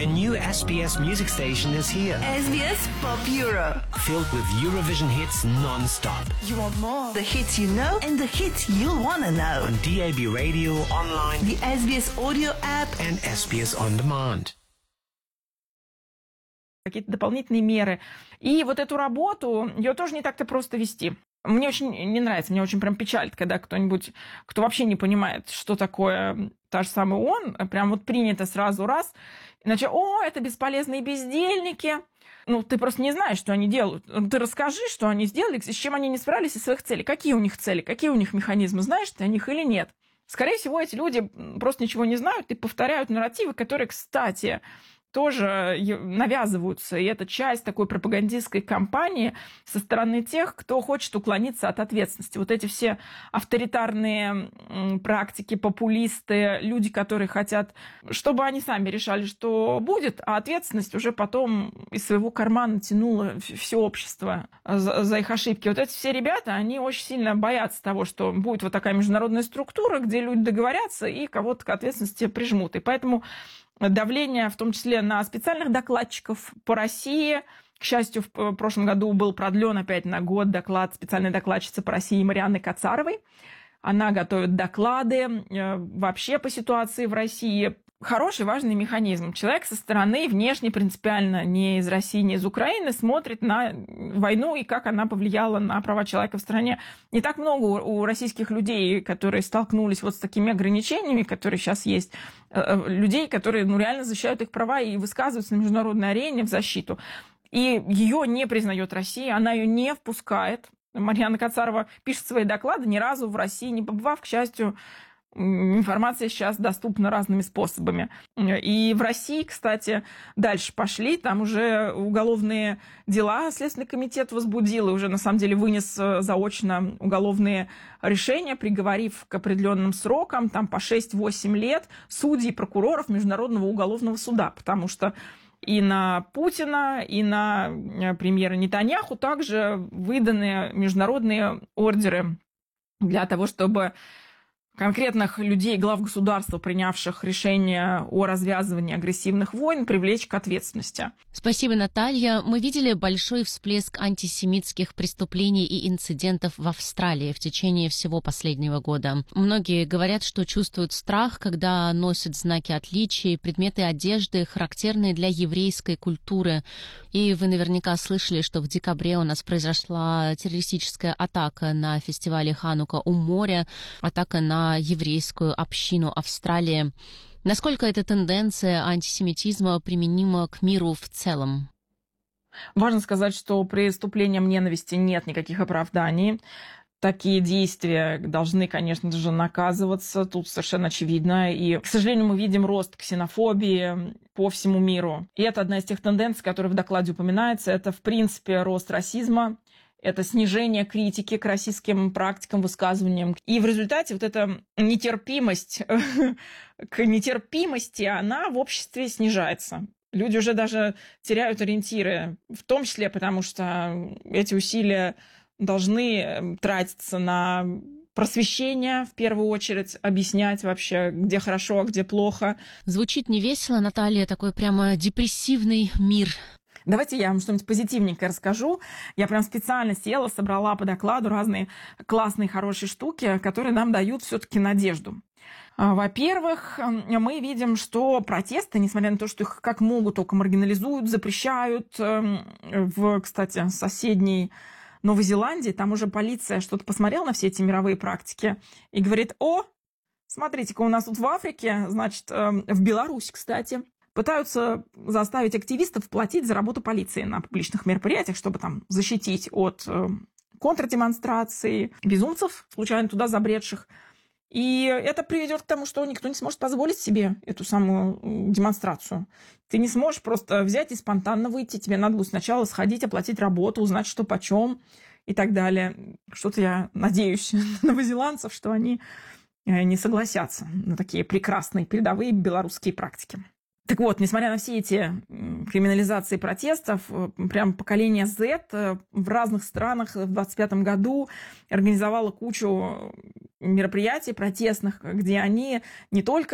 new SBS music station is here. SBS Pop Euro. Filled with Eurovision hits non-stop. You want more? The hits you know and the hits you'll want to know. On DAB radio, online, The SBS Audio app. and SBS On Demand. Какие-то дополнительные меры. И вот эту работу, ее тоже не так-то просто вести. Мне очень не нравится, мне очень прям печалит, когда кто-нибудь, кто вообще не понимает, что такое та же самая ООН, прям вот принято сразу раз, иначе, это бесполезные бездельники. Ну, ты просто не знаешь, что они делают. Ты расскажи, что они сделали, с чем они не справились из своих целей. Какие у них цели, какие у них механизмы, знаешь ты о них или нет. Скорее всего, эти люди просто ничего не знают и повторяют нарративы, которые, кстати, тоже навязываются, и это часть такой пропагандистской кампании со стороны тех, кто хочет уклониться от ответственности. Вот эти все авторитарные практики, популисты, люди, которые хотят, чтобы они сами решали, что будет, а ответственность уже потом из своего кармана тянуло все общество за их ошибки. Вот эти все ребята, они очень сильно боятся того, что будет вот такая международная структура, где люди договорятся и кого-то к ответственности прижмут. И поэтому давление, в том числе на специальных докладчиков по России. К счастью, в прошлом году был продлен опять на год доклад специальной докладчицы по России Марианны Кацаровой. Она готовит доклады вообще по ситуации в России. Хороший, важный механизм. Человек со стороны, внешне, принципиально не из России, не из Украины, смотрит на войну и как она повлияла на права человека в стране. Не так много у российских людей, которые столкнулись вот с такими ограничениями, которые сейчас есть, людей, которые реально защищают их права и высказываются на международной арене в защиту. И ее не признает Россия, она ее не впускает. Марианна Кацарова пишет свои доклады, ни разу в России не побывав, к счастью. Информация сейчас доступна разными способами. И в России, кстати, дальше пошли. Там уже уголовные дела Следственный комитет возбудил и уже, на самом деле, вынес заочно уголовные решения, приговорив к определенным срокам, там по 6-8 лет судей и прокуроров Международного уголовного суда. Потому что и на Путина, и на премьера Нетаньяху также выданы международные ордеры для того, чтобы конкретных людей, глав государства, принявших решение о развязывании агрессивных войн, привлечь к ответственности. Спасибо, Наталья. Мы видели большой всплеск антисемитских преступлений и инцидентов в Австралии в течение всего последнего года. Многие говорят, что чувствуют страх, когда носят знаки отличия и предметы одежды, характерные для еврейской культуры. И вы наверняка слышали, что в декабре у нас произошла террористическая атака на фестивале Ханука у моря, атака на еврейскую общину Австралии. Насколько эта тенденция антисемитизма применима к миру в целом? Важно сказать, что преступлениям ненависти нет никаких оправданий. Такие действия должны, конечно же, наказываться. Тут совершенно очевидно. И, к сожалению, мы видим рост ксенофобии по всему миру. И это одна из тех тенденций, которая в докладе упоминается. Это, в принципе, рост расизма. Это снижение критики к российским практикам, высказываниям. И в результате вот эта нетерпимость к нетерпимости, она в обществе снижается. Люди уже даже теряют ориентиры, в том числе потому, что эти усилия должны тратиться на просвещение, в первую очередь, объяснять вообще, где хорошо, а где плохо. Звучит невесело, Наталья, такой прямо депрессивный мир. Давайте я вам что-нибудь позитивненькое расскажу. Я прям специально села, собрала по докладу разные классные, хорошие штуки, которые нам дают все-таки надежду. Во-первых, мы видим, что протесты, несмотря на то, что их как могут только маргинализуют, запрещают, кстати, соседней Новой Зеландии, там уже полиция что-то посмотрела на все эти мировые практики и говорит: смотрите-ка, у нас тут в Африке, значит, в Беларуси, кстати, пытаются заставить активистов платить за работу полиции на публичных мероприятиях, чтобы там защитить от контрдемонстраций, безумцев, случайно туда забредших. И это приведет к тому, что никто не сможет позволить себе эту самую демонстрацию. Ты не сможешь просто взять и спонтанно выйти. Тебе надо будет сначала сходить, оплатить работу, узнать, что почем и так далее. Что-то я надеюсь на новозеландцев, что они не согласятся на такие прекрасные передовые белорусские практики. Так вот, несмотря на все эти криминализации протестов, прям поколение Z в разных странах в 2025 году организовало кучу мероприятий протестных, где они не только